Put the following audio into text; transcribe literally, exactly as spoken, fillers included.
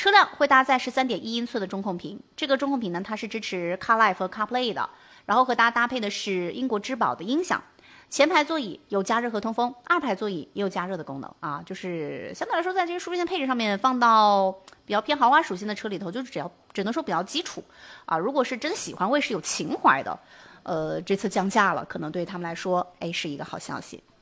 车辆会搭载 十三点一英寸的中控屏，这个中控屏呢，它是支持 CarLife 和 CarPlay 的，然后和大家搭配的是英国之宝的音响。前排座椅有加热和通风，二排座椅也有加热的功能啊，就是相对来说，在这些舒适性配置上面放到比较偏豪华属性的车里头，就是只要只能说比较基础啊。如果是真喜欢卫士有情怀的，呃，这次降价了，可能对他们来说，哎，是一个好消息。